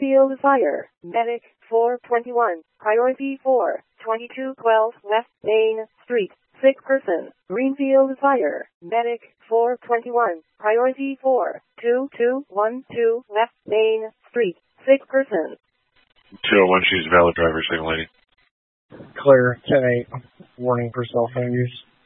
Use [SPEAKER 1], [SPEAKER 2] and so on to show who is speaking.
[SPEAKER 1] Greenfield Fire, Medic 421, Priority 4, 2212 West Main Street, sick person. Greenfield Fire, Medic 421, Priority 4, 2212 West Main Street, sick person.
[SPEAKER 2] 201, she's a valid driver, second lady.
[SPEAKER 3] Clear, 10-8, warning for cell phone use.